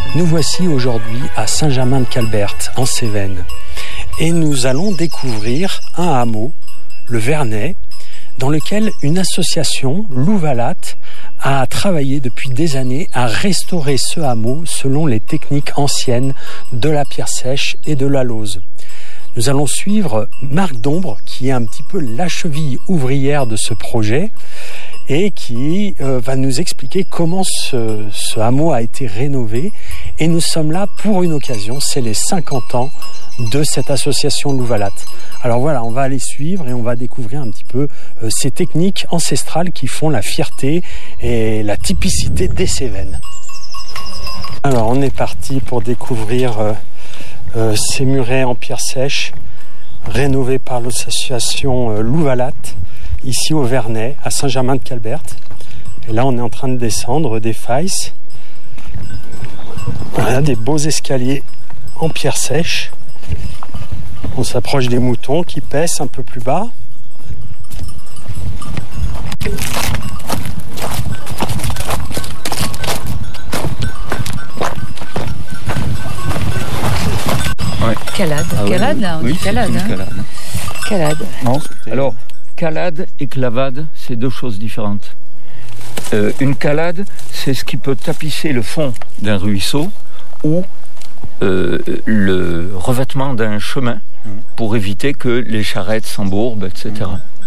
Nous voici aujourd'hui à Saint-Germain-de-Calbert, en Cévennes. Et nous allons découvrir un hameau, le Vernay, dans lequel une association, Louvalat, a travaillé depuis des années à restaurer ce hameau selon les techniques anciennes de la pierre sèche et de la lauze. Nous allons suivre Marc Dombre, qui est un petit peu la cheville ouvrière de ce projet et qui va nous expliquer comment ce hameau a été rénové. Et nous sommes là pour une occasion, c'est les 50 ans de cette association Louvalat. Alors voilà, on va aller suivre et on va découvrir un petit peu ces techniques ancestrales qui font la fierté et la typicité des Cévennes. Alors on est parti pour découvrir ces murets en pierre sèche rénovés par l'association Louvalat ici au Vernay, à Saint-Germain-de-Calbert. Et là on est en train de descendre des failles. Voilà, des beaux escaliers en pierre sèche. On s'approche des moutons qui paissent un peu plus bas. Ouais. Calade, calade là, on dit calade. Calade. Non. Alors, calade et clavade, c'est deux choses différentes. Une calade, c'est ce qui peut tapisser le fond d'un ruisseau ou le revêtement d'un chemin pour éviter que les charrettes s'embourbent, etc.